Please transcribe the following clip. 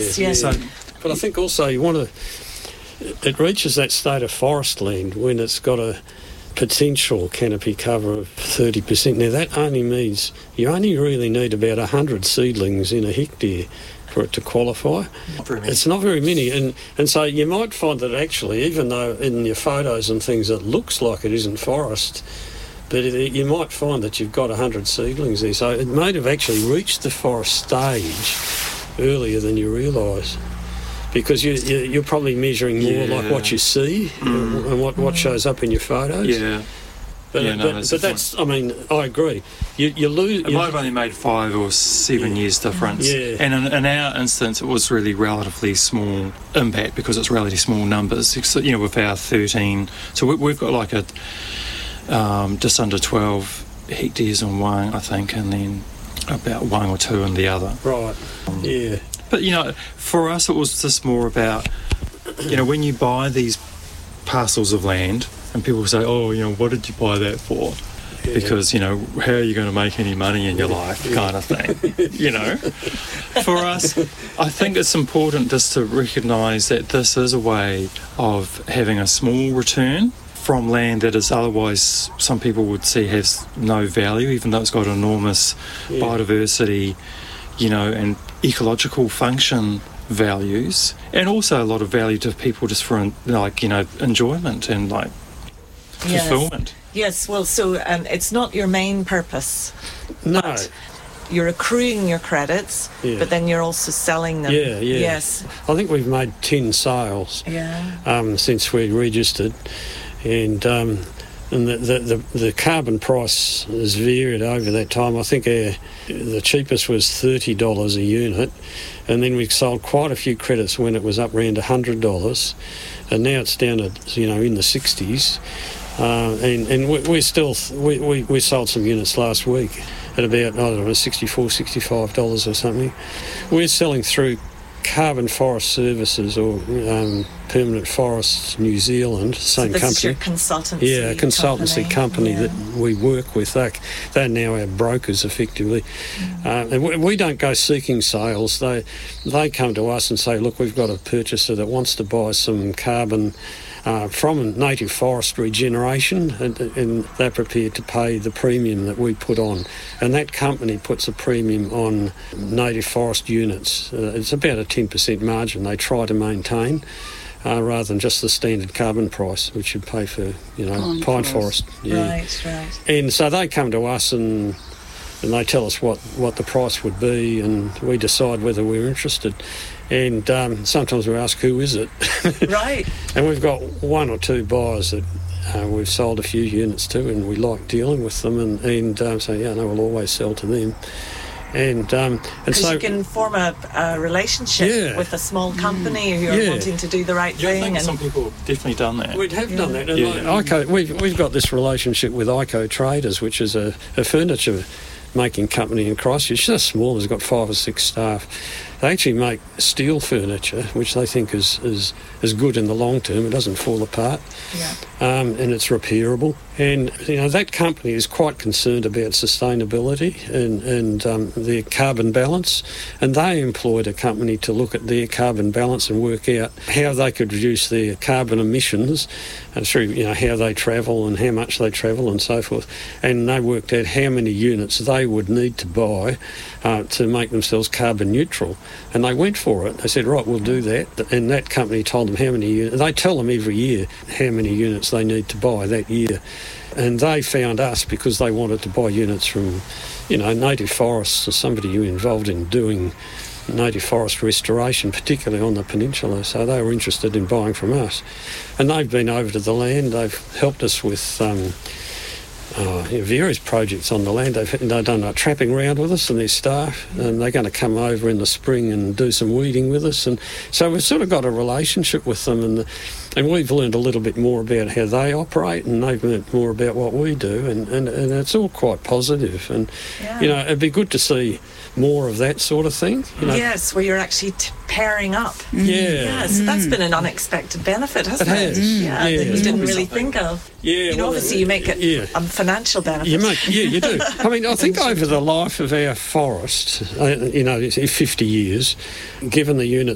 Yes, yes. So, but I think also you want to... It reaches that state of forest land when it's got a potential canopy cover of 30%. Now, that only means you only really need about 100 seedlings in a hectare for it to qualify. It's not very many. And so you might find that actually, even though in your photos and things it looks like it isn't forest, but you might find that you've got 100 seedlings there. So it may have actually reached the forest stage earlier than you realise. Because you're probably measuring more like what you see and what shows up in your photos. Yeah. But that's, I mean, I agree. You lose... It might have only made 5 or 7 years difference. Yeah. And in our instance, it was really relatively small impact because it's relatively small numbers. So, with our 13... So we've got like a just under 12 hectares on one, I think, and then about 1 or 2 on the other. Right, yeah. But, for us, it was just more about, when you buy these parcels of land and people say, oh, what did you buy that for? Yeah. Because, how are you going to make any money in your life kind of thing, For us, I think it's important just to recognise that this is a way of having a small return from land that is otherwise, some people would see has no value, even though it's got enormous biodiversity, and ecological function values, and also a lot of value to people just for enjoyment and fulfillment. Yes, well, so it's not your main purpose. No. But you're accruing your credits, but then you're also selling them. Yeah. Yes. I think we've made 10 sales since we registered, and the carbon price has varied over that time. I think the cheapest was $30 a unit, and then we sold quite a few credits when it was up around $100, and now it's down at in the 60s. And we sold some units last week at about $64, $65 or something. We're selling through Carbon Forest Services or Permanent Forests New Zealand, same company. Is your consultancy? Yeah, a consultancy company that we work with. They're now our brokers, effectively. And we don't go seeking sales. They come to us and say, look, we've got a purchaser that wants to buy some carbon from native forest regeneration, and they're prepared to pay the premium that we put on. And that company puts a premium on native forest units. It's about a 10% margin they try to maintain, rather than just the standard carbon price, which you'd pay for, pine forest. Yeah. Right. And so they come to us and they tell us what the price would be, and we decide whether we're interested. And sometimes we ask, who is it? Right. And we've got 1 or 2 buyers that we've sold a few units to, and we like dealing with them, and we'll always sell to them. And so you can form a relationship with a small company who are wanting to do the right thing. I think some people have definitely done that. We'd have done that. And we've got this relationship with ICO Traders, which is a furniture making company in Christchurch. They're small. It's got 5 or 6 staff. They actually make steel furniture, which they think is good in the long term. It doesn't fall apart, and it's repairable. And that company is quite concerned about sustainability and their carbon balance. And they employed a company to look at their carbon balance and work out how they could reduce their carbon emissions through how they travel and how much they travel and so forth. And they worked out how many units they would need to buy to make themselves carbon neutral. And they went for it. They said, right, we'll do that. And that company told them how many units. They tell them every year how many units they need to buy that year. And they found us because they wanted to buy units from, native forests, or somebody who involved in doing native forest restoration, particularly on the peninsula. So they were interested in buying from us. And they've been over to the land. They've helped us with various projects on the land. They've done a trapping round with us and their staff, and they're going to come over in the spring and do some weeding with us. And so we've sort of got a relationship with them, and we've learned a little bit more about how they operate, and they've learned more about what we do, and it's all quite positive. And it'd be good to see more of that sort of thing. Yes, where you're actually pairing up. So that's been an unexpected benefit, hasn't it? Has. That you didn't really think of. Obviously you make it a financial benefit. You do. I mean, I think over the life of our forest, 50 years, given the units